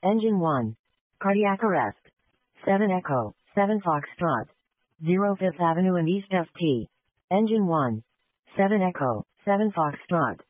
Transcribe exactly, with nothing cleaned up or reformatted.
Engine one. Cardiac arrest. seven Echo, seven Foxtrot. zero Fifth Avenue and East F T. Engine one. seven Echo, seven Foxtrot.